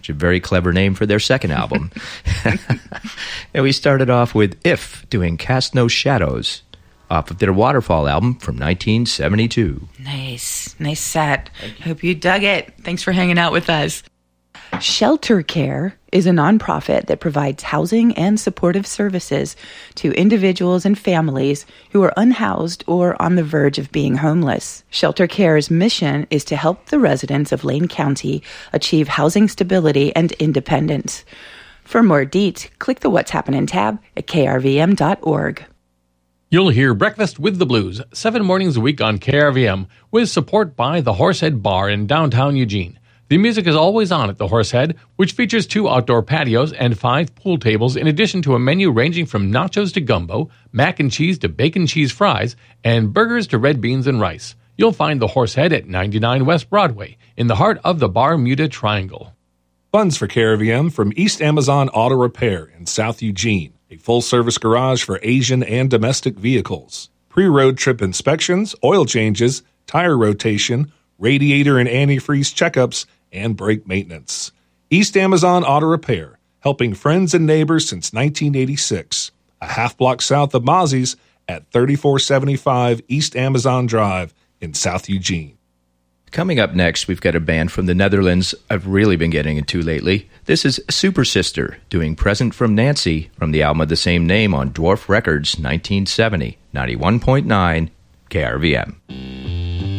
which is a very clever name for their second album. And we started off with If, doing Cast No Shadows, off of their Waterfall album from 1972. Nice set. Hope you dug it. Thanks for hanging out with us. Shelter Care is a nonprofit that provides housing and supportive services to individuals and families who are unhoused or on the verge of being homeless. Shelter Care's mission is to help the residents of Lane County achieve housing stability and independence. For more deets, click the What's Happening tab at krvm.org. You'll hear Breakfast with the Blues 7 mornings a week on KRVM with support by the Horsehead Bar in downtown Eugene. The music is always on at the Horsehead, which features 2 outdoor patios and 5 pool tables, in addition to a menu ranging from nachos to gumbo, mac and cheese to bacon cheese fries, and burgers to red beans and rice. You'll find the Horsehead at 99 West Broadway, in the heart of the Bermuda Triangle. Funds for KRVM from East Amazon Auto Repair in South Eugene, a full-service garage for Asian and domestic vehicles. Pre-road trip inspections, oil changes, tire rotation, radiator and antifreeze checkups, and brake maintenance. East Amazon Auto Repair, helping friends and neighbors since 1986. A half block south of Mozzie's at 3475 East Amazon Drive in South Eugene. Coming up next, we've got a band from the Netherlands I've really been getting into lately. This is Super Sister, doing Present from Nancy from the album of the same name on Dwarf Records, 1970, 91.9 KRVM.